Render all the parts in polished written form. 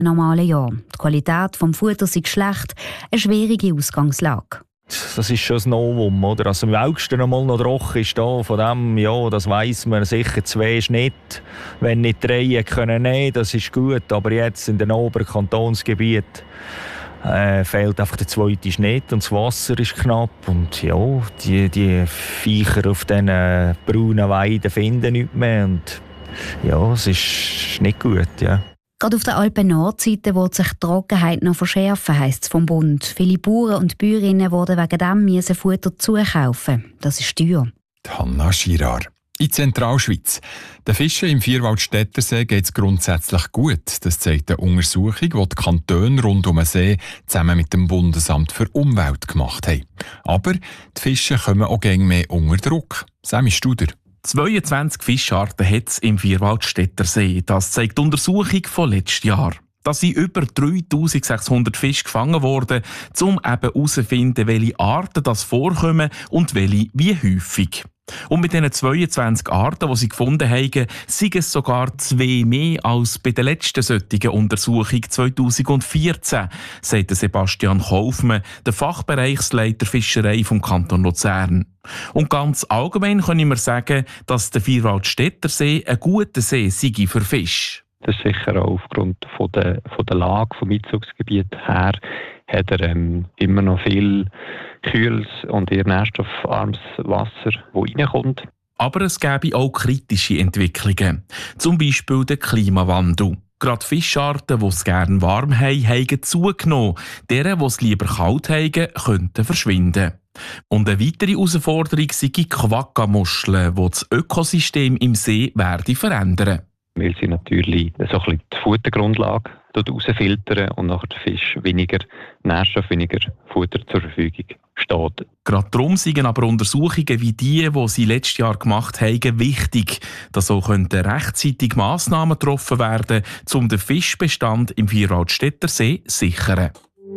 normalen Jahr. Die Qualität des Futters ist schlecht, eine schwierige Ausgangslage. Das ist schon ein Novum, oder? Also im August noch mal noch trocken ist da, von dem, ja, das weiss man sicher, 2 Schnitt, wenn nicht 3 können nehmen, das ist gut, aber jetzt in den oberen Kantonsgebieten fehlt einfach der 2. Schnitt und das Wasser ist knapp und ja, die Viecher auf diesen braunen Weiden finden nichts mehr und ja, es ist nicht gut, ja. Gerade auf der Alpen-Nordseite wird sich die Trockenheit noch verschärfen, heisst es vom Bund. Viele Bauern und Bäuerinnen wurden wegen dem müssen Futter zukaufen. Das ist teuer. Hanna Girard. In Zentralschweiz. Den Fischen im Vierwaldstättersee geht es grundsätzlich gut. Das zeigt eine Untersuchung, die die Kantone rund um den See zusammen mit dem Bundesamt für Umwelt gemacht haben. Aber die Fische kommen auch gegen mehr unter Druck. Sammy Studer. 22 Fischarten hat es im Vierwaldstättersee. Das zeigt die Untersuchung von letztes Jahr. Da sind über 3600 Fische gefangen worden, um eben herauszufinden, welche Arten das vorkommen und welche wie häufig. Und mit diesen 22 Arten, die sie gefunden haben, sind es sogar 2 mehr als bei der letzten solchen Untersuchung 2014, sagt Sebastian Kaufmann, der Fachbereichsleiter Fischerei vom Kanton Luzern. Und ganz allgemein können wir sagen, dass der Vierwaldstättersee ein guter See sei für Fisch. Das ist sicher auch aufgrund von der Lage vom Einzugsgebiet her, hat er immer noch viel kühles und eher nährstoffarmes Wasser, das reinkommt. Aber es gäbe auch kritische Entwicklungen. Zum Beispiel der Klimawandel. Gerade Fischarten, die es gerne warm haben, haben zugenommen. Deren, die es lieber kalt haben, könnten verschwinden. Und eine weitere Herausforderung sind die Quagga-Muscheln, die das Ökosystem im See verändern. Weil sie natürlich so ein bisschen die Futtergrundlage rausfiltern und nachher der Fisch weniger Nährstoff, weniger Futter zur Verfügung steht. Gerade darum sind aber Untersuchungen wie die sie letztes Jahr gemacht haben, wichtig, dass so rechtzeitig Massnahmen getroffen werden, um den Fischbestand im Vierwaldstättersee zu sichern.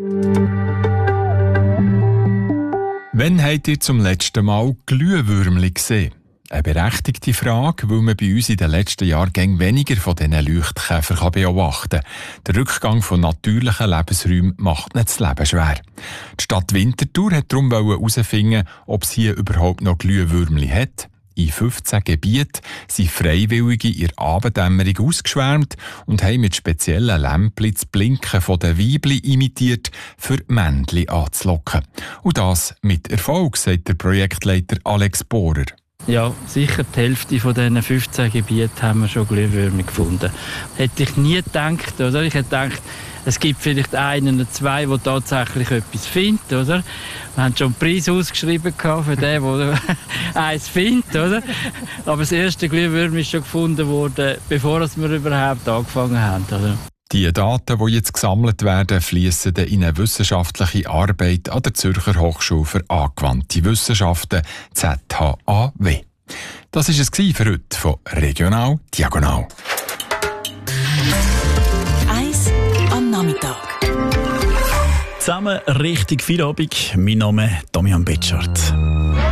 Wann habt ihr zum letzten Mal Glühwürmli gesehen? Eine berechtigte Frage, weil man bei uns in den letzten Jahren weniger von diesen Leuchtkäfern beobachten kann. Der Rückgang von natürlichen Lebensräumen macht nicht das Leben schwer. Die Stadt Winterthur hat darum herausfinden, ob es hier überhaupt noch Glühwürmli hat. In 15 Gebieten sind Freiwillige in der Abenddämmerung ausgeschwärmt und haben mit speziellen Lämpchen das Blinken der Weibli imitiert, für Männchen anzulocken. Und das mit Erfolg, sagt der Projektleiter Alex Bohrer. Ja, sicher die Hälfte von diesen 15 Gebieten haben wir schon Glühwürmer gefunden. Hätte ich nie gedacht, oder? Ich hätte gedacht, es gibt vielleicht einen oder zwei, die tatsächlich etwas finden, oder? Wir haben schon einen Preis ausgeschrieben für den, der eins findet, oder? Aber das erste Glühwürmer ist schon gefunden worden, bevor wir überhaupt angefangen haben, oder? Die Daten, die jetzt gesammelt werden, fließen in eine wissenschaftliche Arbeit an der Zürcher Hochschule für angewandte Wissenschaften, ZHAW. Das war es für heute von Regional Diagonal. Eis am Nachmittag. Zusammen richtig viel Abend. Mein Name ist Damian Betschart.